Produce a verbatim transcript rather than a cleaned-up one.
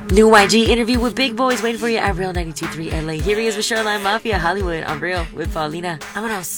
New Y G interview with Big Boys waiting for you at Real ninety-two point three L A. Here he is with Shoreline Mafia, Hollywood on Real with Paulina. Vámonos.